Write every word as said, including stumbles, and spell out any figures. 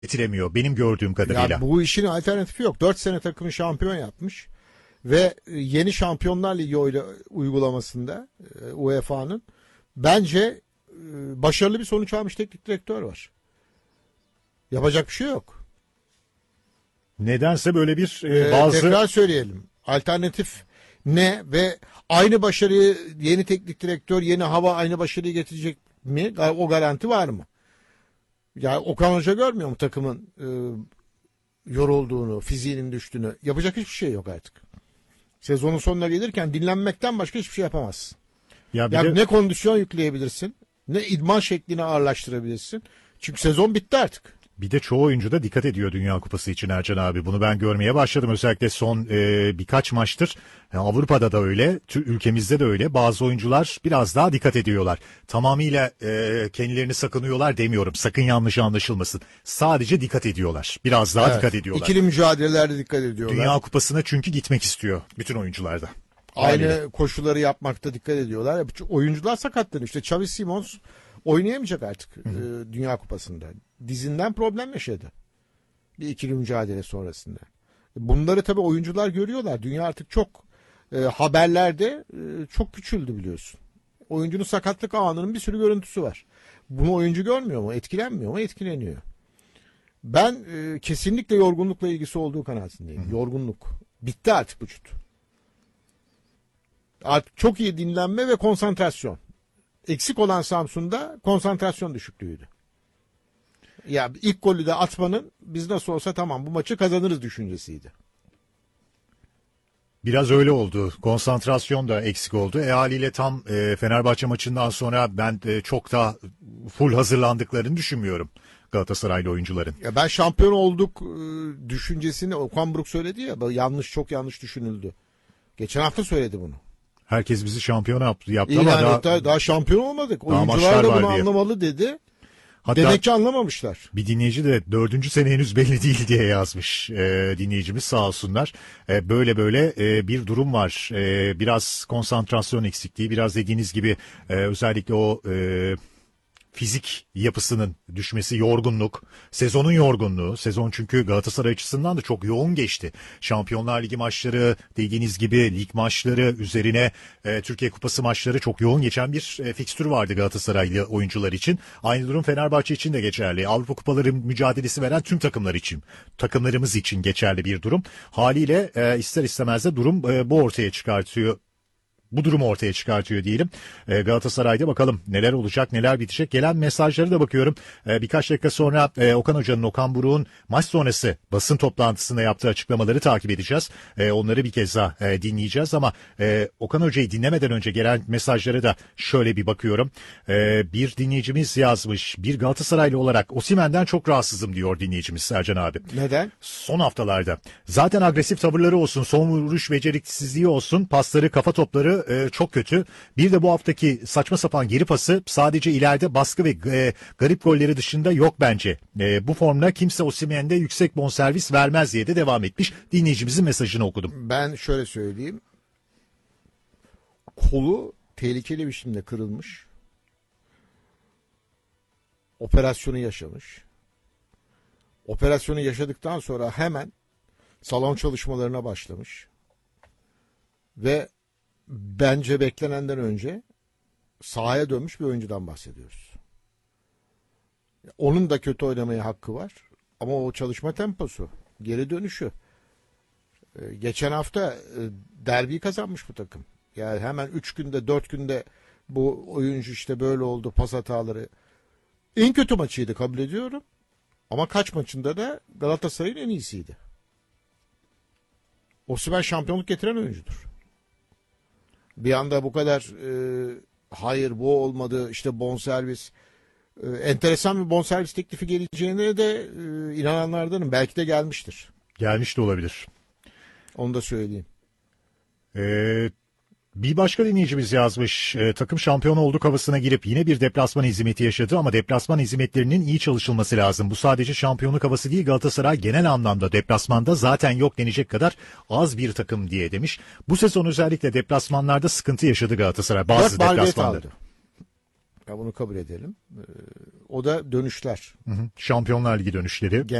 getiremiyor benim gördüğüm kadarıyla. Ya bu işin alternatifi yok. dört sene takımı şampiyon yapmış ve yeni Şampiyonlar Ligi uygulamasında U E F A'nın bence başarılı bir sonuç almış teknik direktör var. Yapacak bir şey yok. Nedense böyle bir e, bazı... Ee, tekrar söyleyelim. Alternatif ne ve aynı başarıyı yeni teknik direktör, yeni hava aynı başarıyı getirecek mi? O garanti var mı? Ya Okan Hoca görmüyor mu takımın e, yorulduğunu, fiziğinin düştüğünü? Yapacak hiçbir şey yok artık. Sezonun sonuna gelirken dinlenmekten başka hiçbir şey yapamazsın. Ya, ya de... ne kondisyon yükleyebilirsin, ne idman şeklini ağırlaştırabilirsin. Çünkü sezon bitti artık. Bir de çoğu oyuncu da dikkat ediyor Dünya Kupası için Ercan abi. Bunu ben görmeye başladım. Özellikle son e, birkaç maçtır. Yani Avrupa'da da öyle, ülkemizde de öyle. Bazı oyuncular biraz daha dikkat ediyorlar. Tamamıyla e, kendilerini sakınıyorlar demiyorum. Sakın yanlış anlaşılmasın. Sadece dikkat ediyorlar. Biraz daha evet, dikkat ediyorlar. İkili mücadelelerde dikkat ediyorlar. Dünya Kupası'na çünkü gitmek istiyor bütün oyuncular da. Aynı Haliyle. koşulları yapmakta dikkat ediyorlar. Oyuncular sakatlanıyor. İşte Xavi Simons oynayamayacak artık e, Dünya Kupası'nda. Dizinden problem yaşadı. Bir ikili mücadele sonrasında. Bunları tabii oyuncular görüyorlar. Dünya artık çok e, haberlerde e, çok küçüldü biliyorsun. Oyuncunun sakatlık anının bir sürü görüntüsü var. Bunu oyuncu görmüyor mu? Etkilenmiyor mu? Etkileniyor. Ben e, kesinlikle yorgunlukla ilgisi olduğu kanaatindeyim. Hı hı. Yorgunluk. Bitti artık vücut. Artık çok iyi dinlenme ve konsantrasyon. Eksik olan Samsun'da konsantrasyon düşüklüğüydü. Ya ilk golü de atmanın biz nasıl olsa tamam bu maçı kazanırız düşüncesiydi. Biraz öyle oldu. Konsantrasyon da eksik oldu. E haliyle tam e, Fenerbahçe maçından sonra ben e, çok da full hazırlandıklarını düşünmüyorum Galatasaraylı oyuncuların. Ya ben şampiyon olduk e, düşüncesini Okan Buruk söyledi ya, yanlış çok yanlış düşünüldü. Geçen hafta söyledi bunu. Herkes bizi şampiyon yaptı, yaptı İlan ama daha, daha, daha şampiyon olmadık. Oyuncular da bunu anlamalı dedi. Hatta demek ki anlamamışlar. Bir dinleyici de dördüncü sene henüz belli değil diye yazmış e, dinleyicimiz sağ olsunlar. E, böyle böyle e, bir durum var. E, biraz konsantrasyon eksikliği, biraz dediğiniz gibi e, özellikle o e, fizik yapısının düşmesi, yorgunluk, sezonun yorgunluğu. Sezon çünkü Galatasaray açısından da çok yoğun geçti. Şampiyonlar Ligi maçları, dediğiniz gibi lig maçları üzerine e, Türkiye Kupası maçları çok yoğun geçen bir e, fikstür vardı Galatasaraylı oyuncular için. Aynı durum Fenerbahçe için de geçerli. Avrupa Kupaları mücadelesi veren tüm takımlar için, takımlarımız için geçerli bir durum. Haliyle e, ister istemez de durum e, bu ortaya çıkartıyor. Bu durumu ortaya çıkartıyor diyelim. Ee, Galatasaray'da bakalım neler olacak, neler bitecek. Gelen mesajlara da bakıyorum. Ee, birkaç dakika sonra e, Okan Hoca'nın, Okan Buruk'un maç sonrası basın toplantısında yaptığı açıklamaları takip edeceğiz. E, onları bir kez daha e, dinleyeceğiz ama e, Okan Hoca'yı dinlemeden önce gelen mesajlara da şöyle bir bakıyorum. E, bir dinleyicimiz yazmış. Bir Galatasaraylı olarak Osimhen'den çok rahatsızım diyor dinleyicimiz Sercan abi. Neden? Son haftalarda. Zaten agresif tavırları olsun, son vuruş beceriksizliği olsun, pasları, kafa topları e, çok kötü. Bir de bu haftaki saçma sapan geri pası, sadece ileride baskı ve e, garip golleri dışında yok bence. E, bu formda kimse Osimhen'de yüksek bonservis vermez diye de devam etmiş. Dinleyicimizin mesajını okudum. Ben şöyle söyleyeyim. Kolu tehlikeli bir biçimde kırılmış. Operasyonu yaşamış. Operasyonu yaşadıktan sonra hemen salon çalışmalarına başlamış. Ve bence beklenenden önce sahaya dönmüş bir oyuncudan bahsediyoruz. Onun da kötü oynamaya hakkı var. Ama o çalışma temposu, geri dönüşü. Geçen hafta derbiyi kazanmış bu takım. Yani hemen üç günde, dört günde bu oyuncu işte böyle oldu, pas hataları. En kötü maçıydı, kabul ediyorum. Ama kaç maçında da Galatasaray'ın en iyisiydi. Osimhen şampiyonluk getiren oyuncudur. Bir anda bu kadar e, hayır bu olmadı işte bonservis, e, enteresan bir bonservis teklifi geleceğine de e, inananlardanım. Belki de gelmiştir. Gelmiş de olabilir. Onu da söyleyeyim. Eee Bir başka dinleyicimiz yazmış. E, takım şampiyon olduk havasına girip yine bir deplasman hizmeti yaşadı ama deplasman hizmetlerinin iyi çalışılması lazım. Bu sadece şampiyonluk havası değil, Galatasaray genel anlamda deplasmanda zaten yok denecek kadar az bir takım diye demiş. Bu sezon özellikle deplasmanlarda sıkıntı yaşadı Galatasaray bazı deplasmanlarda. Ya bunu kabul edelim. Ee, o da dönüşler. Hı hı. Şampiyonlar Ligi dönüşleri.